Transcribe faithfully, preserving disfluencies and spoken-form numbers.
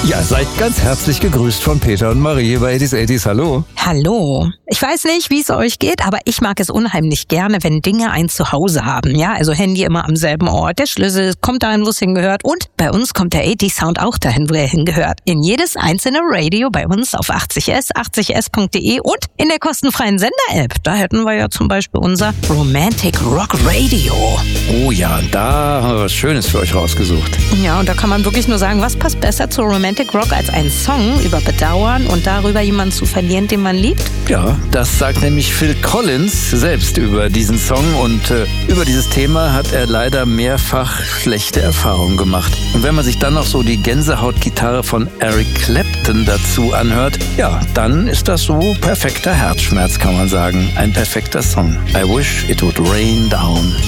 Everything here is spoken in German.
Ja, seid ganz herzlich gegrüßt von Peter und Marie bei Eighties Eighties. Hallo. Hallo. Ich weiß nicht, wie es euch geht, aber ich mag es unheimlich gerne, wenn Dinge ein Zuhause haben. Ja, also Handy immer am selben Ort, der Schlüssel kommt dahin, wo es hingehört. Und bei uns kommt der eighties Sound auch dahin, wo er hingehört. In jedes einzelne Radio bei uns auf achtzig S, achtzig S punkt de und in der kostenfreien Sender-App. Da hätten wir ja zum Beispiel unser Romantic Rock Radio. Oh ja, da haben wir was Schönes für euch rausgesucht. Ja, und da kann man wirklich nur sagen, was passt besser zu Romantic Rock als ein Song über Bedauern und darüber jemanden zu verlieren, den man liebt? Ja, das sagt nämlich Phil Collins selbst über diesen Song und äh, über dieses Thema hat er leider mehrfach schlechte Erfahrungen gemacht. Und wenn man sich dann noch so die Gänsehautgitarre von Eric Clapton dazu anhört, ja, dann ist das so perfekter Herzschmerz, kann man sagen. Ein perfekter Song. I wish it would rain down.